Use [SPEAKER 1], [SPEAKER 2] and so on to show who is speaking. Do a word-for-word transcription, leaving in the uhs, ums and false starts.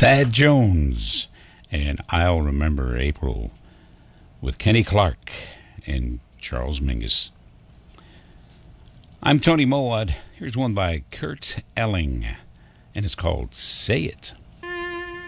[SPEAKER 1] Thad Jones and I'll Remember April with Kenny Clark and Charles Mingus. I'm Tony Mowat. Here's one by Kurt Elling, and it's called Say It.